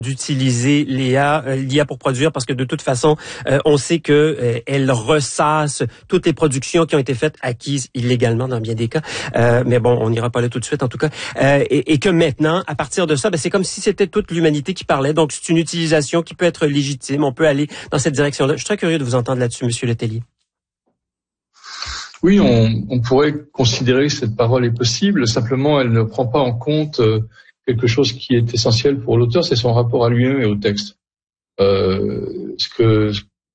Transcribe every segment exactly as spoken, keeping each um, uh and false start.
d'utiliser l'I A, euh, l'I A pour produire, parce que de toute façon, euh, on sait que euh, elle ressasse toutes les productions qui ont été faites, acquises illégalement dans bien des cas. Euh, mais bon, on n'ira pas là tout de suite en tout cas. Euh, et, et que maintenant, à partir de ça, ben, c'est comme si c'était toute l'humanité qui parlait. Donc, c'est une utilisation qui peut être légitime. On peut aller dans cette direction-là. Je suis très curieux de vous entendre là-dessus, Monsieur Letellier. Oui, on, on pourrait considérer que cette parole est possible. Simplement, elle ne prend pas en compte euh, quelque chose qui est essentiel pour l'auteur, c'est son rapport à lui-même et au texte. Euh, ce que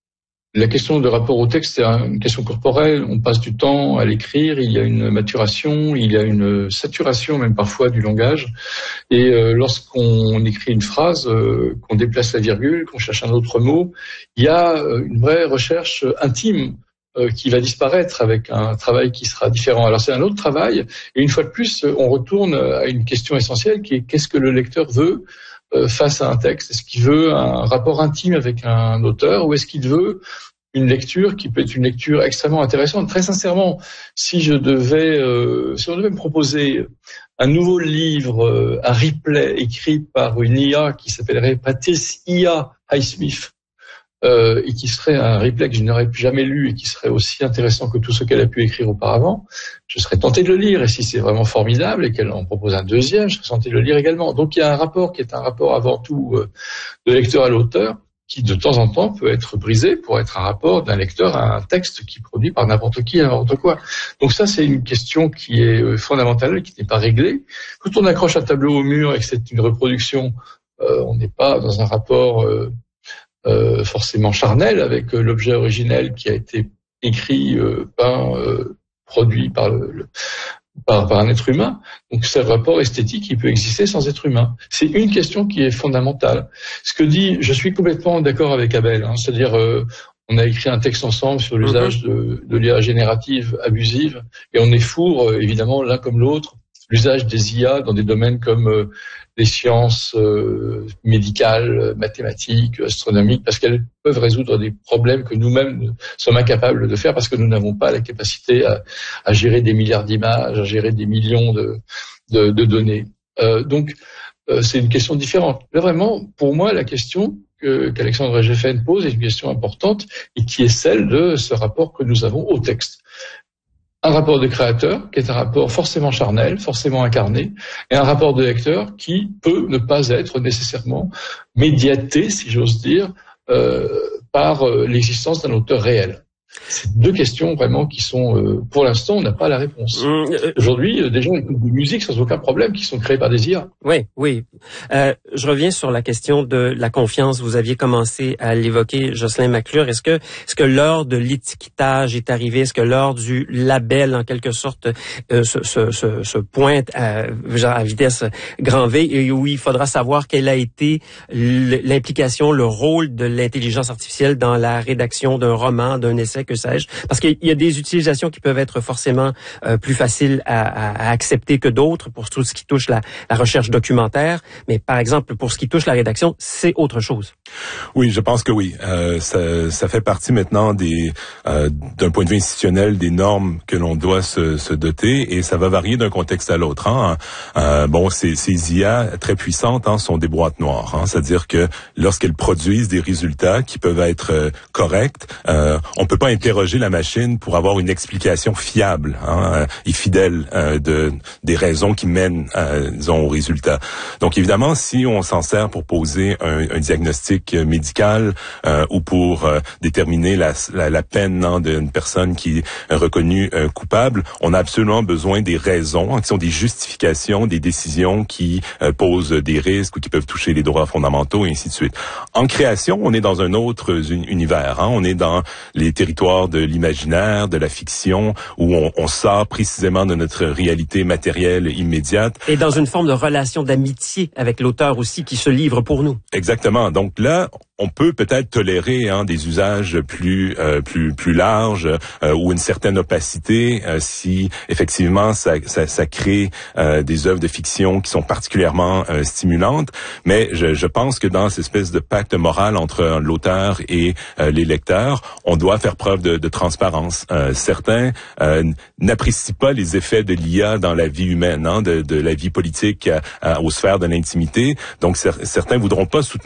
la question de rapport au texte, c'est une question corporelle. On passe du temps à l'écrire, il y a une maturation, il y a une saturation même parfois du langage. Et euh, lorsqu'on écrit une phrase, euh, qu'on déplace la virgule, qu'on cherche un autre mot, il y a une vraie recherche intime euh, qui va disparaître avec un travail qui sera différent. Alors c'est un autre travail, et une fois de plus, on retourne à une question essentielle qui est qu'est-ce que le lecteur veut euh, face à un texte? Est-ce qu'il veut un rapport intime avec un auteur, ou est-ce qu'il veut une lecture qui peut être une lecture extrêmement intéressante? Très sincèrement, si je devais, euh, si on devait me proposer un nouveau livre, euh, un replay écrit par une I A qui s'appellerait Patricia Highsmith, Euh, et qui serait un replay que je n'aurais jamais lu et qui serait aussi intéressant que tout ce qu'elle a pu écrire auparavant, je serais tenté de le lire. Et si c'est vraiment formidable et qu'elle en propose un deuxième, je serais tenté de le lire également. Donc il y a un rapport qui est un rapport avant tout euh, de lecteur à l'auteur, qui de temps en temps peut être brisé pour être un rapport d'un lecteur à un texte qui est produit par n'importe qui, n'importe quoi. Donc ça, c'est une question qui est fondamentale, qui n'est pas réglée. Quand on accroche un tableau au mur et que c'est une reproduction, euh, on n'est pas dans un rapport euh, Euh, forcément charnel avec euh, l'objet originel qui a été écrit, euh, peint, euh, produit par, le, le, par, par un être humain. Donc c'est un rapport esthétique qui peut exister sans être humain. C'est une question qui est fondamentale. Ce que dit, je suis complètement d'accord avec Abel, hein, c'est-à-dire euh, on a écrit un texte ensemble sur l'usage de, de l'I A générative abusive, et on est four, euh, évidemment, l'un comme l'autre, l'usage des I A dans des domaines comme euh, les sciences euh, médicales, mathématiques, astronomiques, parce qu'elles peuvent résoudre des problèmes que nous-mêmes sommes incapables de faire, parce que nous n'avons pas la capacité à, à gérer des milliards d'images, à gérer des millions de, de, de données. Euh, donc, euh, c'est une question différente. Là, vraiment, pour moi, la question que, qu'Alexandre Geffen pose est une question importante, et qui est celle de ce rapport que nous avons au texte. Un rapport de créateur, qui est un rapport forcément charnel, forcément incarné, et un rapport de lecteur qui peut ne pas être nécessairement médiaté, si j'ose dire, euh, par euh, l'existence d'un auteur réel. C'est deux questions vraiment qui sont, euh, pour l'instant, on n'a pas la réponse. Mmh. Aujourd'hui, euh, des gens écoutent de musique sans aucun problème, qui sont créés par des I A. Oui, oui. Euh, je reviens sur la question de la confiance. Vous aviez commencé à l'évoquer, Jocelyn McClure. Est-ce que, est-ce que l'heure de l'étiquetage est arrivée? Est-ce que l'heure du label, en quelque sorte, euh, se, se, se, se pointe à, à vitesse grand V, et où il faudra savoir quelle a été l'implication, le rôle de l'intelligence artificielle dans la rédaction d'un roman, d'un essai, que sais-je, parce qu'il y a des utilisations qui peuvent être forcément euh, plus faciles à, à, à accepter que d'autres pour tout ce qui touche la, la recherche documentaire, mais par exemple pour ce qui touche la rédaction, c'est autre chose. Oui, je pense que oui. Euh, ça, ça fait partie maintenant des, euh, d'un point de vue institutionnel, des normes que l'on doit se, se doter, et ça va varier d'un contexte à l'autre. Hein. Euh, bon, ces, ces I A très puissantes hein, sont des boîtes noires, hein, c'est-à-dire que lorsqu'elles produisent des résultats qui peuvent être euh, corrects, euh, on peut pas interroger la machine pour avoir une explication fiable hein, et fidèle euh, de des raisons qui mènent euh, disons au résultat. Donc évidemment, si on s'en sert pour poser un, un diagnostic médical euh, ou pour euh, déterminer la, la, la peine hein, d'une personne qui est reconnue euh, coupable, on a absolument besoin des raisons, hein, qui sont des justifications, des décisions qui euh, posent des risques ou qui peuvent toucher les droits fondamentaux et ainsi de suite. En création, on est dans un autre univers. Hein, on est dans les territoires de l'imaginaire, de la fiction, où on, on sort précisément de notre réalité matérielle immédiate. Et dans une forme de relation d'amitié avec l'auteur aussi qui se livre pour nous. Exactement. Donc là, on peut peut-être tolérer hein, des usages plus euh, plus plus larges euh, ou une certaine opacité euh, si effectivement ça ça, ça crée euh, des œuvres de fiction qui sont particulièrement euh, stimulantes. Mais je, je pense que dans cette espèce de pacte moral entre l'auteur et euh, les lecteurs, on doit faire preuve de, de transparence. Euh, certains euh, n'apprécient pas les effets de l'I A dans la vie humaine, hein, de, de la vie politique à, à, aux sphères de l'intimité. Donc cer- certains voudront pas soutenir